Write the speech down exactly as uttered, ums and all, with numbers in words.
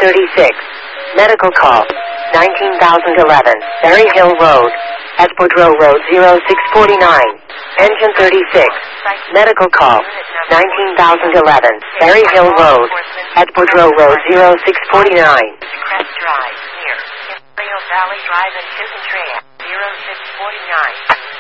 thirty-six. Medical call. nineteen thousand eleven. Berry Hill Road. Espadrille Road zero six four nine. Engine thirty-six. Medical call. nineteen thousand eleven. Berry Hill Road. Espadrille Road zero six four nine. Crest Drive, near Imperial Valley Drive and Chisholm Trail, zero six four nine.